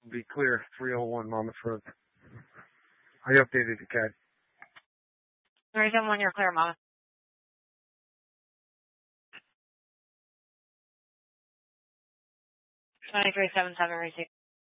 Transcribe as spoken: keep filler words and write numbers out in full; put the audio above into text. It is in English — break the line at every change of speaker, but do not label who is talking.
Be clear, three oh one Monmouth Road. I updated the C A D.
three seven one, you're clear, Mama. twenty-three seven seven, receive.